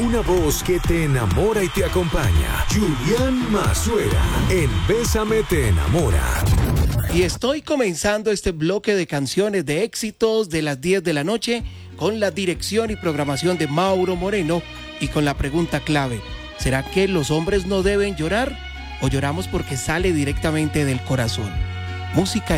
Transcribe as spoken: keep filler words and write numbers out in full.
Una voz que te enamora y te acompaña. Julián Mazuera, en Bésame te enamora. Y estoy comenzando este bloque de canciones de éxitos de las diez de la noche con la dirección y programación de Mauro Moreno y con la pregunta clave: ¿será que los hombres no deben llorar o lloramos porque sale directamente del corazón? Música